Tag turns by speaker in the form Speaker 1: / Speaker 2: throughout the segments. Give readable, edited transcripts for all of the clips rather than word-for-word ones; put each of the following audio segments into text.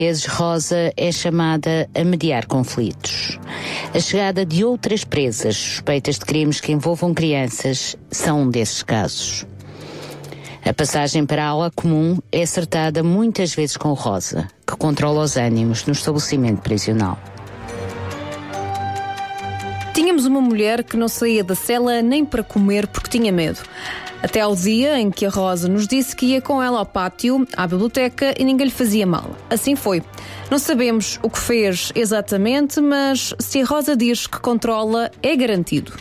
Speaker 1: vezes Rosa é chamada a mediar conflitos. A chegada de outras presas suspeitas de crimes que envolvam crianças são um desses casos. A passagem para a ala comum é acertada muitas vezes com Rosa, que controla os ânimos no estabelecimento prisional.
Speaker 2: Tínhamos uma mulher que não saía da cela nem para comer porque tinha medo. Até ao dia em que a Rosa nos disse que ia com ela ao pátio, à biblioteca, e ninguém lhe fazia mal. Assim foi. Não sabemos o que fez exatamente, mas se a Rosa diz que controla, é garantido.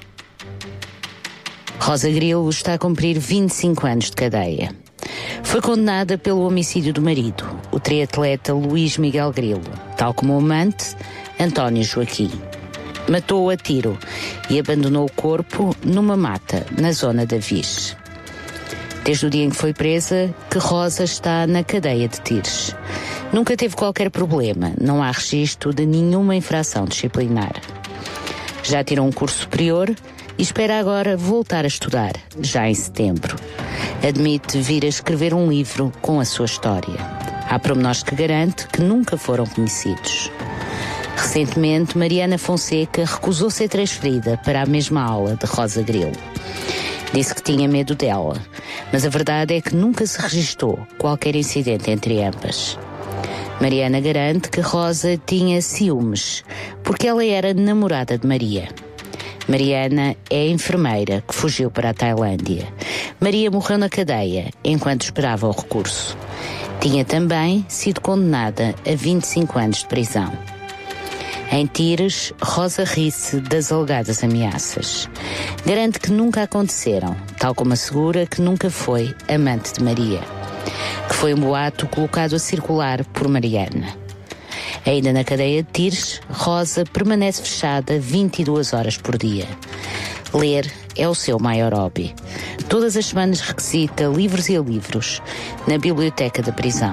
Speaker 1: Rosa Grilo está a cumprir 25 anos de cadeia. Foi condenada pelo homicídio do marido, o triatleta Luís Miguel Grilo, tal como o amante, António Joaquim. Matou-o a tiro e abandonou o corpo numa mata, na zona da Vixe. Desde o dia em que foi presa, que Rosa está na cadeia de Tires. Nunca teve qualquer problema, não há registro de nenhuma infração disciplinar. Já tirou um curso superior e espera agora voltar a estudar, já em setembro. Admite vir a escrever um livro com a sua história. Há pormenores que garante que nunca foram conhecidos. Recentemente, Mariana Fonseca recusou ser transferida para a mesma aula de Rosa Grilo. Disse que tinha medo dela, mas a verdade é que nunca se registou qualquer incidente entre ambas. Mariana garante que Rosa tinha ciúmes, porque ela era namorada de Maria. Mariana é a enfermeira que fugiu para a Tailândia. Maria morreu na cadeia enquanto esperava o recurso. Tinha também sido condenada a 25 anos de prisão. Em Tires, Rosa ri-se das alegadas ameaças. Garante que nunca aconteceram, tal como assegura que nunca foi amante de Maria, que foi um boato colocado a circular por Mariana. Ainda na cadeia de Tires, Rosa permanece fechada 22 horas por dia. Ler é o seu maior hobby. Todas as semanas requisita livros e livros na biblioteca da prisão.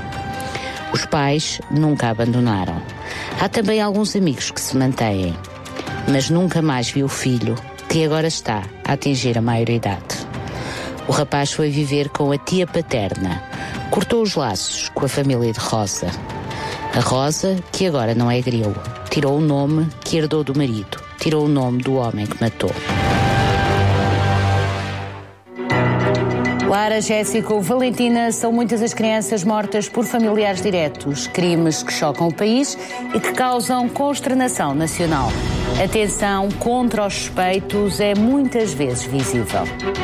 Speaker 1: Os pais nunca a abandonaram. Há também alguns amigos que se mantêm, mas nunca mais viu o filho, que agora está a atingir a maioridade. O rapaz foi viver com a tia paterna, cortou os laços com a família de Rosa. A Rosa, que agora não é Grilo, tirou o nome que herdou do marido, tirou o nome do homem que matou. Lara, Jéssica ou Valentina são muitas as crianças mortas por familiares diretos, crimes que chocam o país e que causam consternação nacional. A tensão contra os suspeitos é muitas vezes visível.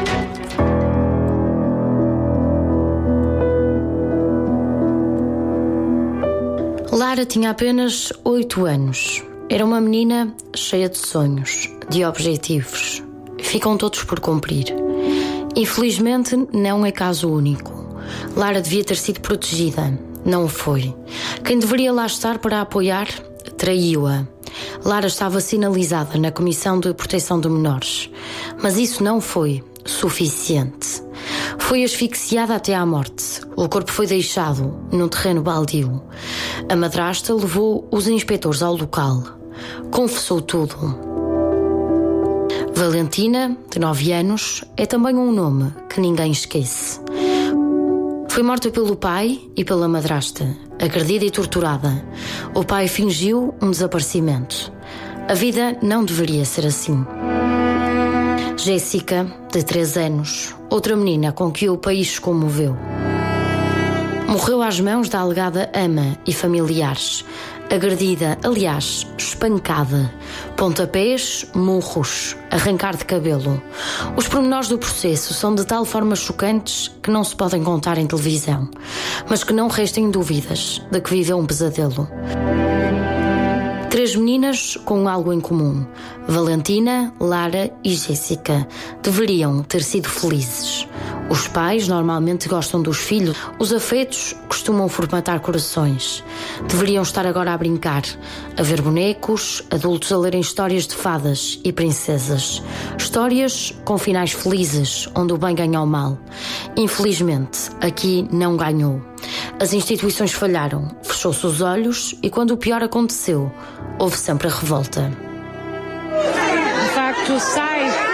Speaker 3: Lara tinha apenas 8 anos. Era uma menina cheia de sonhos, de objetivos. Ficam todos por cumprir. Infelizmente, não é caso único. Lara devia ter sido protegida. Não o foi. Quem deveria lá estar para a apoiar, traiu-a. Lara estava sinalizada na Comissão de Proteção de Menores. Mas isso não foi suficiente. Foi asfixiada até à morte. O corpo foi deixado num terreno baldio. A madrasta levou os inspetores ao local. Confessou tudo. Valentina, de 9 anos, é também um nome que ninguém esquece. Foi morta pelo pai e pela madrasta, agredida e torturada. O pai fingiu um desaparecimento. A vida não deveria ser assim. Jéssica, de 3 anos, outra menina com que o país se comoveu. Morreu às mãos da alegada ama e familiares. Agredida, aliás, espancada. Pontapés, murros, arrancar de cabelo. Os pormenores do processo são de tal forma chocantes que não se podem contar em televisão, mas que não restem dúvidas de que viveu um pesadelo. 3 meninas com algo em comum. Valentina, Lara e Jéssica deveriam ter sido felizes. Os pais normalmente gostam dos filhos. Os afetos costumam formatar corações. Deveriam estar agora a brincar, a ver bonecos, adultos a lerem histórias de fadas e princesas. Histórias com finais felizes, onde o bem ganha o mal. Infelizmente, aqui não ganhou. As instituições falharam, fechou-se os olhos e quando o pior aconteceu, houve sempre a revolta.
Speaker 4: De facto, sai